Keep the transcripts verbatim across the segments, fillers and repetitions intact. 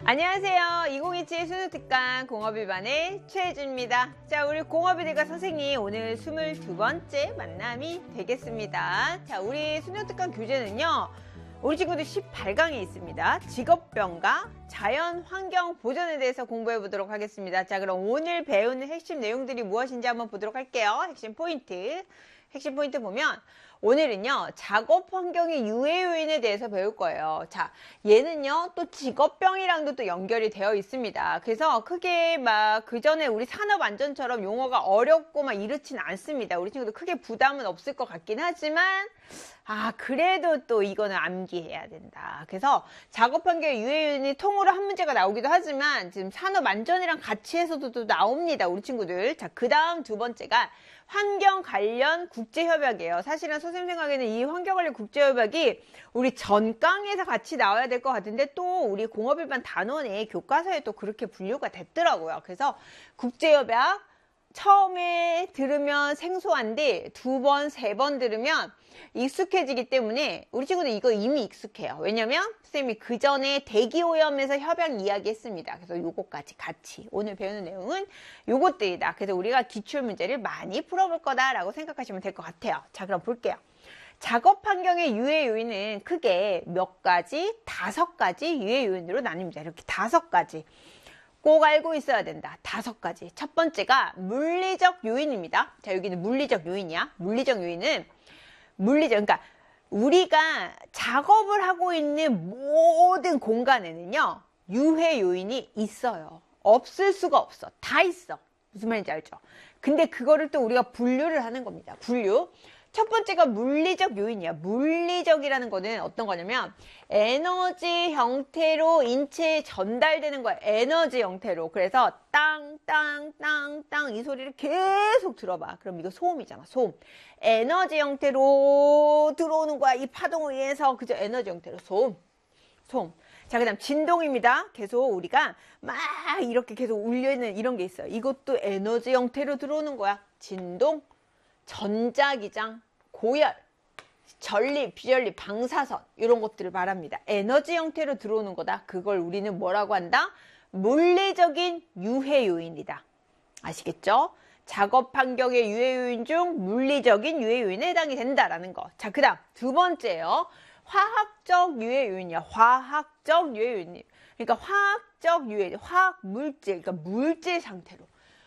안녕하세요. 이천이십칠 수능특강 공업일반의 최혜주입니다. 자, 우리 공업일과 선생님 오늘 스물두 번째 만남이 되겠습니다. 자, 우리 수능특강 교재는요. 우리 친구들 십팔 강에 있습니다. 직업병과 자연환경 보전에 대해서 공부해 보도록 하겠습니다. 자, 그럼 오늘 배우는 핵심 내용들이 무엇인지 한번 보도록 할게요. 핵심 포인트. 핵심 포인트 보면 오늘은요, 작업 환경의 유해 요인에 대해서 배울 거예요. 자, 얘는요, 또 직업병이랑도 또 연결이 되어 있습니다. 그래서 크게 막 그 전에 우리 산업안전처럼 용어가 어렵고 막 이렇진 않습니다. 우리 친구도 크게 부담은 없을 것 같긴 하지만, 아, 그래도 또 이거는 암기해야 된다. 그래서 작업 환경의 유해 요인이 통으로 한 문제가 나오기도 하지만, 지금 산업안전이랑 같이 해서도 또 나옵니다. 우리 친구들. 자, 그 다음 두 번째가 환경 관련 국제협약이에요. 사실은 선생님 생각에는 이 환경 관련 국제협약이 우리 전강에서 같이 나와야 될 것 같은데 또 우리 공업일반 단원의 교과서에 또 그렇게 분류가 됐더라고요. 그래서 국제협약 처음에 들으면 생소한데 두 번, 세 번 들으면 익숙해지기 때문에 우리 친구들 이거 이미 익숙해요. 왜냐면 선생님이 그 전에 대기오염에서 협약 이야기 했습니다. 그래서 요거까지 같이 오늘 배우는 내용은 요것들이다. 그래서 우리가 기출문제를 많이 풀어볼 거다라고 생각하시면 될 것 같아요. 자, 그럼 볼게요. 작업 환경의 유해 요인은 크게 몇 가지, 다섯 가지 유해 요인으로 나뉩니다. 이렇게 다섯 가지. 꼭 알고 있어야 된다. 다섯 가지. 첫 번째가 물리적 요인입니다. 자, 여기는 물리적 요인이야. 물리적 요인은 물리적, 그러니까 우리가 작업을 하고 있는 모든 공간에는요, 유해 요인이 있어요. 없을 수가 없어. 다 있어. 무슨 말인지 알죠? 근데 그거를 또 우리가 분류를 하는 겁니다. 분류. 첫 번째가 물리적 요인이야. 물리적이라는 거는 어떤 거냐면 에너지 형태로 인체에 전달되는 거야. 에너지 형태로. 그래서 땅, 땅, 땅, 땅 이 소리를 계속 들어봐. 그럼 이거 소음이잖아. 소음. 에너지 형태로 들어오는 거야. 이 파동을 위해서 그저 에너지 형태로 소음. 소음. 자, 그 다음 진동입니다. 계속 우리가 막 이렇게 계속 울려있는 이런 게 있어요. 이것도 에너지 형태로 들어오는 거야. 진동. 전자기장, 고열, 전립, 비전립, 방사선 이런 것들을 말합니다. 에너지 형태로 들어오는 거다. 그걸 우리는 뭐라고 한다? 물리적인 유해 요인이다. 아시겠죠? 작업 환경의 유해 요인 중 물리적인 유해 요인에 해당이 된다라는 거. 자, 그 다음 두 번째요. 화학적 유해 요인이야. 화학적 유해 요인. 그러니까 화학적 유해, 화학 물질, 그러니까 물질 상태로.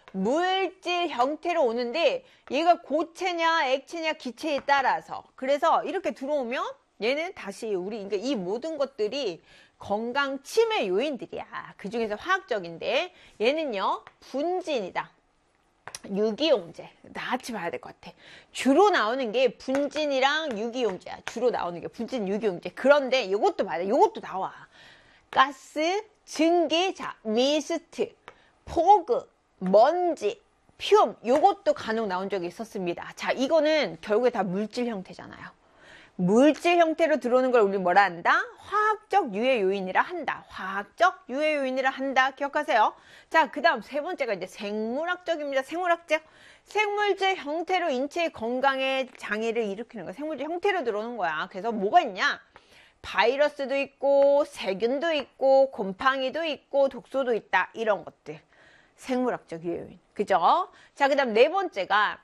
물질 형태로 오는데 얘가 고체냐 액체냐 기체에 따라서 그래서 이렇게 들어오면 얘는 다시 우리 그러니까 이 모든 것들이 건강 침해 요인들이야. 그 중에서 화학적인데 얘는요 분진이다. 유기용제 나같이 봐야 될 것 같아. 주로 나오는 게 분진이랑 유기용제야. 주로 나오는 게 분진 유기용제. 그런데 이것도 봐야 돼. 이것도 나와. 가스, 증기, 자 미스트, 포그, 먼지, 퓨움 요것도 간혹 나온 적이 있었습니다. 자, 이거는 결국에 다 물질 형태잖아요. 물질 형태로 들어오는 걸 우리 뭐라 한다? 화학적 유해 요인이라 한다. 화학적 유해 요인이라 한다. 기억하세요. 자, 그 다음 세 번째가 이제 생물학적입니다. 생물학적. 생물질 형태로 인체의 건강에 장애를 일으키는 거야. 생물질 형태로 들어오는 거야. 그래서 뭐가 있냐? 바이러스도 있고 세균도 있고 곰팡이도 있고 독소도 있다. 이런 것들. 생물학적 유해 요인. 그죠? 자, 그 다음 네 번째가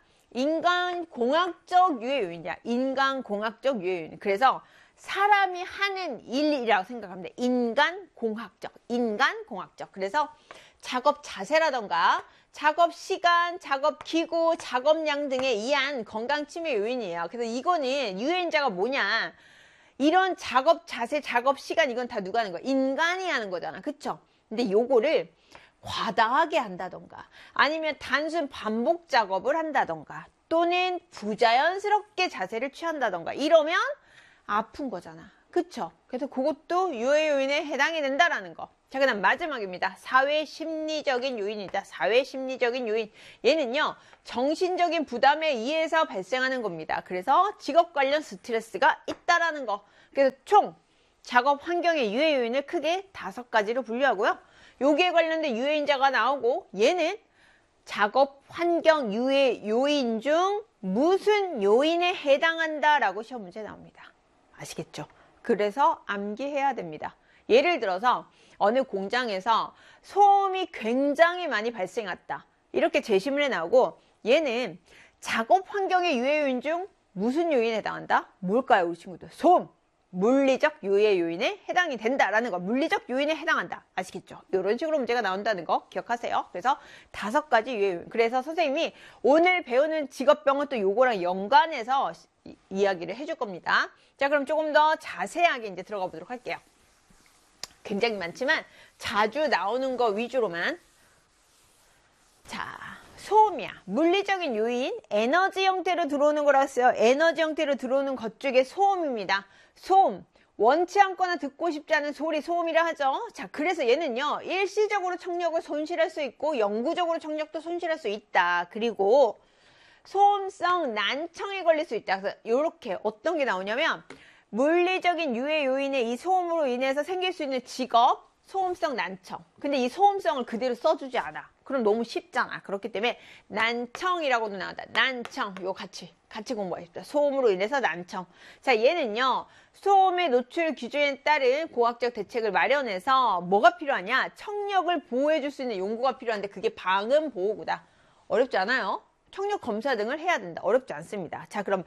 인간공학적 유해 요인이야. 인간공학적 유해 요인. 그래서 사람이 하는 일이라고 생각하면 돼. 인간공학적. 인간공학적. 그래서 작업 자세라던가 작업 시간, 작업 기구, 작업량 등에 의한 건강 침해 요인이에요. 그래서 이거는 유해인자가 뭐냐? 이런 작업 자세, 작업 시간 이건 다 누가 하는 거야? 인간이 하는 거잖아. 그쵸? 근데 요거를 과다하게 한다던가 아니면 단순 반복 작업을 한다던가 또는 부자연스럽게 자세를 취한다던가 이러면 아픈 거잖아. 그쵸? 그래서 그것도 유해 요인에 해당이 된다라는 거. 자, 그 다음 마지막입니다. 사회 심리적인 요인이다. 사회 심리적인 요인. 얘는요, 정신적인 부담에 의해서 발생하는 겁니다. 그래서 직업 관련 스트레스가 있다라는 거. 그래서 총 작업 환경의 유해 요인을 크게 다섯 가지로 분류하고요. 여기에 관련된 유해인자가 나오고 얘는 작업 환경 유해 요인 중 무슨 요인에 해당한다 라고 시험 문제 나옵니다. 아시겠죠? 그래서 암기해야 됩니다. 예를 들어서 어느 공장에서 소음이 굉장히 많이 발생했다. 이렇게 제시문에 나오고 얘는 작업 환경의 유해 요인 중 무슨 요인에 해당한다? 뭘까요, 우리 친구들? 소음! 물리적 유해 요인에 해당이 된다라는 거. 물리적 요인에 해당한다. 아시겠죠? 이런 식으로 문제가 나온다는 거 기억하세요. 그래서 다섯 가지 유해 요인. 그래서 선생님이 오늘 배우는 직업병은 또 요거랑 연관해서 이, 이야기를 해줄 겁니다. 자, 그럼 조금 더 자세하게 이제 들어가 보도록 할게요. 굉장히 많지만 자주 나오는 거 위주로만. 자, 소음이야. 물리적인 요인, 에너지 형태로 들어오는 거라고 했어요. 에너지 형태로 들어오는 것 중에 소음입니다. 소음. 원치 않거나 듣고 싶지 않은 소리, 소음이라 하죠. 자, 그래서 얘는요, 일시적으로 청력을 손실할 수 있고, 영구적으로 청력도 손실할 수 있다. 그리고, 소음성 난청에 걸릴 수 있다. 그래서, 요렇게 어떤 게 나오냐면, 물리적인 유해 요인의 이 소음으로 인해서 생길 수 있는 직업, 소음성 난청. 근데 이 소음성을 그대로 써주지 않아. 그럼 너무 쉽잖아. 그렇기 때문에 난청이라고도 나온다. 난청. 요 같이 같이 공부하십시오. 소음으로 인해서 난청. 자, 얘는요. 소음의 노출 기준에 따른 고학적 대책을 마련해서 뭐가 필요하냐? 청력을 보호해줄 수 있는 연구가 필요한데 그게 방음 보호구다. 어렵지 않아요? 청력 검사 등을 해야 된다. 어렵지 않습니다. 자, 그럼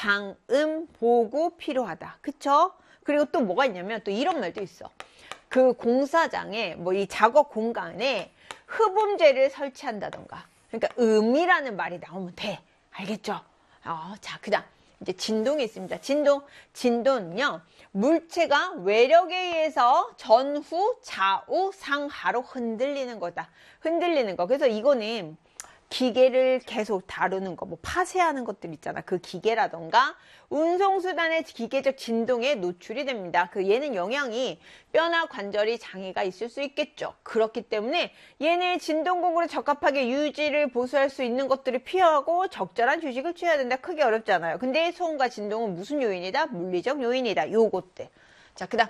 방음 보호구 필요하다. 그쵸? 그리고 또 뭐가 있냐면 또 이런 말도 있어. 그 공사장에 뭐 이 작업 공간에 흡음재를 설치한다던가. 그러니까 음이라는 말이 나오면 돼. 알겠죠? 어, 자, 그 다음 이제 진동이 있습니다. 진동. 진동은요. 물체가 외력에 의해서 전후, 좌우, 상하로 흔들리는 거다. 흔들리는 거. 그래서 이거는 기계를 계속 다루는 거, 뭐 파쇄하는 것들 있잖아. 그 기계라던가 운송수단의 기계적 진동에 노출이 됩니다. 그 얘는 영향이 뼈나 관절이 장애가 있을 수 있겠죠. 그렇기 때문에 얘네 진동공구를 적합하게 유지를 보수할 수 있는 것들을 피하고 적절한 휴식을 취해야 된다. 크게 어렵지 않아요. 근데 소음과 진동은 무슨 요인이다? 물리적 요인이다. 요것들. 자, 그 다음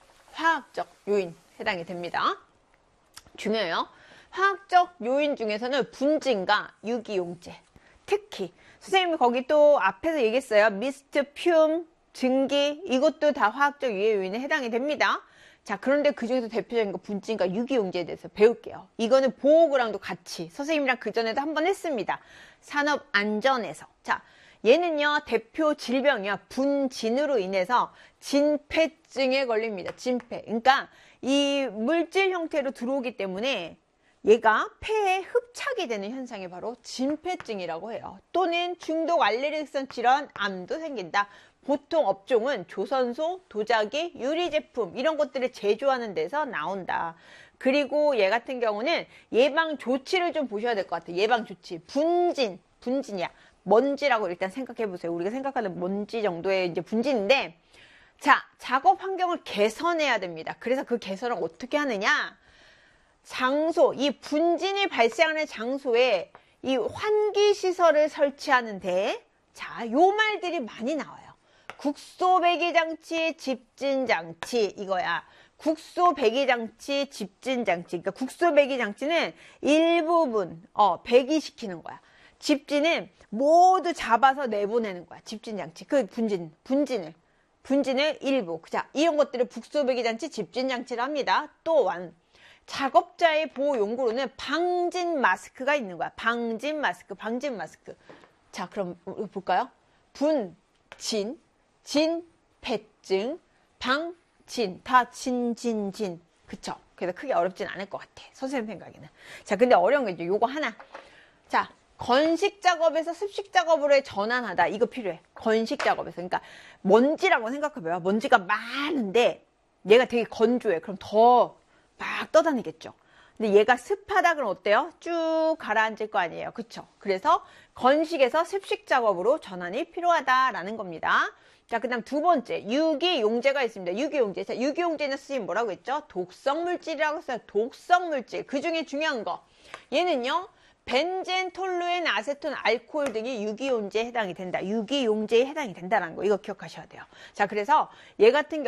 화학적 요인 해당이 됩니다. 중요해요. 화학적 요인 중에서는 분진과 유기용제. 특히 선생님이 거기 또 앞에서 얘기했어요. 미스트, 퓨움, 증기 이것도 다 화학적 유해 요인에 해당이 됩니다. 자, 그런데 그 중에서 대표적인 거 분진과 유기용제에 대해서 배울게요. 이거는 보호구랑도 같이 선생님이랑 그전에도 한번 했습니다. 산업안전에서. 자, 얘는요 대표 질병이요 분진으로 인해서 진폐증에 걸립니다. 진폐. 그러니까 이 물질 형태로 들어오기 때문에 얘가 폐에 흡착이 되는 현상이 바로 진폐증이라고 해요. 또는 중독 알레르기성 질환, 암도 생긴다. 보통 업종은 조선소, 도자기, 유리제품 이런 것들을 제조하는 데서 나온다. 그리고 얘 같은 경우는 예방 조치를 좀 보셔야 될 것 같아요. 예방 조치. 분진, 분진이야. 먼지라고 일단 생각해 보세요. 우리가 생각하는 먼지 정도의 이제 분진인데, 자, 작업 환경을 개선해야 됩니다. 그래서 그 개선을 어떻게 하느냐? 장소, 이 분진이 발생하는 장소에 이 환기시설을 설치하는데, 자, 요 말들이 많이 나와요. 국소 배기장치, 집진장치, 이거야. 국소 배기장치, 집진장치. 그러니까 국소 배기장치는 일부분, 어, 배기시키는 거야. 집진은 모두 잡아서 내보내는 거야. 집진장치. 그 분진, 분진을. 분진을 일부. 자, 이런 것들을 국소 배기장치, 집진장치를 합니다. 또한. 작업자의 보호 용구로는 방진 마스크가 있는 거야. 방진 마스크, 방진 마스크. 자, 그럼 볼까요? 분, 진, 진, 패증, 방, 진. 다 진, 진, 진. 그쵸? 그래서 크게 어렵진 않을 것 같아. 선생님 생각에는. 자, 근데 어려운 게 이제 요거 하나. 자, 건식 작업에서 습식 작업으로의 전환하다. 이거 필요해. 건식 작업에서. 그러니까 먼지라고 생각해봐요. 먼지가 많은데 얘가 되게 건조해. 그럼 더 막 떠다니겠죠. 근데 얘가 습하다 그럼 어때요? 쭉 가라앉을 거 아니에요. 그쵸? 그래서 건식에서 습식 작업으로 전환이 필요하다라는 겁니다. 자, 그 다음 두 번째, 유기용제가 있습니다. 유기용제. 자, 유기용제는 선생님 뭐라고 했죠? 독성물질이라고 했어요. 독성물질. 그 중에 중요한 거. 얘는요, 벤젠, 톨루엔, 아세톤, 알코올 등이 유기용제에 해당이 된다. 유기용제에 해당이 된다는 거. 이거 기억하셔야 돼요. 자, 그래서 얘 같은 경우